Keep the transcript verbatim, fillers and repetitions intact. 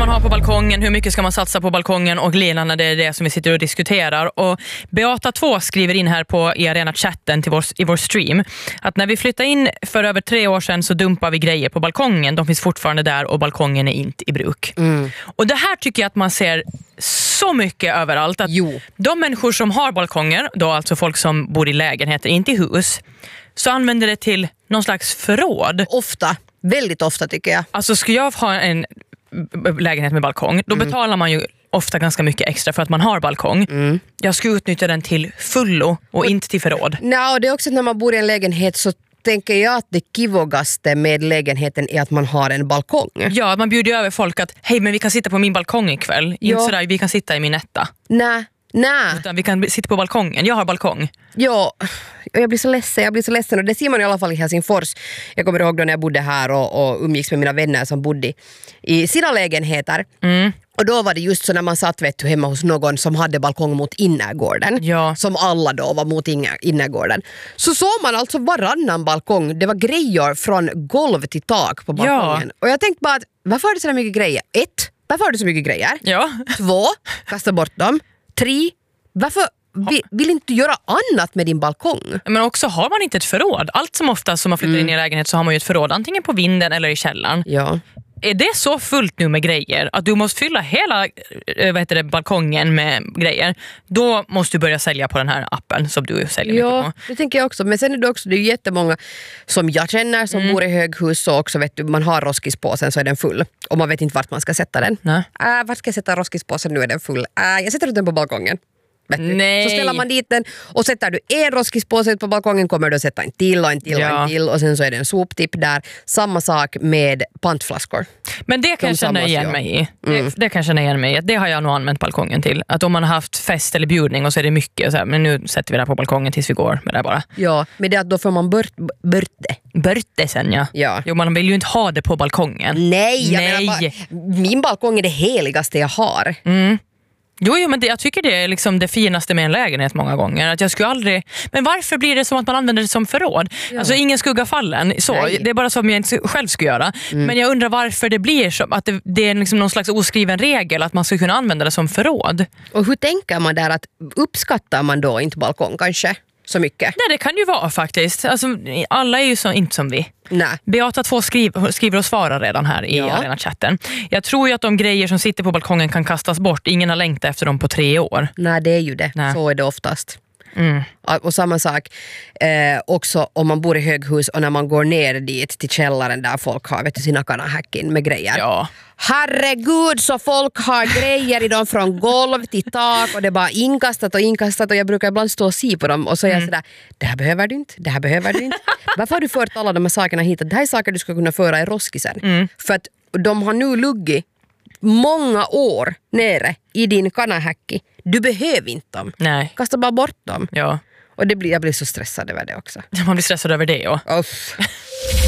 man ha på balkongen? Hur mycket ska man satsa på balkongen och linan? Det är det som vi sitter och diskuterar. Och Beata två skriver in här på i Arena-chatten till vår, i vår stream att när vi flyttade in för över tre år sedan så dumpar vi grejer på balkongen. De finns fortfarande där och balkongen är inte i bruk. Mm. Och det här tycker jag att man ser så mycket överallt. Att jo. De människor som har balkonger, då alltså folk som bor i lägenheter, inte i hus, så använder det till någon slags förråd. Ofta, väldigt ofta tycker jag. Alltså ska jag ha en lägenhet med balkong, då mm. betalar man ju ofta ganska mycket extra för att man har balkong. Mm. Jag ska utnyttja den till fullo och, och inte till förråd. Nej, och det är också när man bor i en lägenhet så tänker jag att det kivogaste med lägenheten är att man har en balkong. Ja, man bjuder över folk att hej, men vi kan sitta på min balkong ikväll. Ja. Inte sådär, vi kan sitta i min etta. Nej. Nej. Utan vi kan sitta på balkongen. Jag har balkong. Ja, och jag blir så ledsen. Jag blir så ledsen. Och det ser man i alla fall i Helsingfors. Jag kommer ihåg då när jag bodde här och, och umgicks med mina vänner som bodde i sina lägenheter. Mm. Och då var det just så när man satt vet du, hemma hos någon som hade balkong mot innergården. Ja. Som alla då var mot innergården. Så såg man alltså varannan balkong. Det var grejer från golv till tak på balkongen. Ja. Och jag tänkte bara att varför har du så mycket grejer? Ett, varför har du så mycket grejer? Ja. Två, kasta bort dem. Tre, varför vill, vill inte göra annat med din balkong? Men också har man inte ett förråd. Allt som ofta som man flyttar mm. in i en lägenhet så har man ju ett förråd. Antingen på vinden eller i källaren. Ja. Är det så fullt nu med grejer att du måste fylla hela vad heter det, balkongen med grejer, då måste du börja sälja på den här appen som du säljer ja, mycket på. Det tänker jag också. Men sen är det också det är jättemånga som jag känner som mm. bor i höghus och också vet du, man har roskispåsen så är den full. Och man vet inte vart man ska sätta den. Nej. Äh, vart ska jag sätta roskispåsen? Nu är den full. Äh, jag sätter ut den på balkongen. Nej. Så ställer man dit den och sätter du en roskispåse ut på balkongen kommer du att sätta en till och en till ja. och en till och sen så är det en soptipp där. Samma sak med pantflaskor. Men det kan jag känna igen mig i. Mm. Det, det kan jag känna igen mig i. Det har jag nog använt balkongen till. Att om man har haft fest eller bjudning och så är det mycket så här, men nu sätter vi det på balkongen tills vi går med det bara. Ja, men det är att då får man bört, bört det. Bört det sen, ja. ja. Jo, man vill ju inte ha det på balkongen. Nej, jag Nej. menar bara, min balkong är det heligaste jag har. Mm. Jo, jo, men det, jag tycker det är liksom det finaste med en lägenhet många gånger. Att jag skulle aldrig... Men varför blir det som att man använder det som förråd? Ja. Alltså ingen skugga fallen. Så. Det är bara som jag inte själv skulle göra. Mm. Men jag undrar varför det blir så. Att det, det är liksom någon slags oskriven regel att man ska kunna använda det som förråd. Och hur tänker man där? Att uppskattar man då inte balkong kanske? Så mycket? Nej, det kan ju vara faktiskt. Alltså, alla är ju så, inte som vi. Nej. Beata två skriver, skriver och svarar redan här i ja. Arena-chatten. Jag tror ju att de grejer som sitter på balkongen kan kastas bort. Ingen har längtat efter dem på tre år. Nej, det är ju det. Nej. Så är det oftast. Mm. Och samma sak eh, också om man bor i höghus och när man går ner dit till källaren där folk har vet du, sina kanahäcken med grejer. Ja. Herregud så folk har grejer i dem från golv till tak och det är bara inkastat och inkastat och jag brukar ibland stå och se på dem och så är jag mm. sådär, det här behöver du inte, det här behöver du inte. Varför har du fört alla de här sakerna hit? Det här är saker du ska kunna föra i roskisen. Mm. För att de har nu luggit många år nere i din kanahäcki. Du behöver inte dem. Nej. Kasta bara bort dem. Ja. Och det blir, jag blir så stressad över det också. Man blir stressad över det, ja. Uff.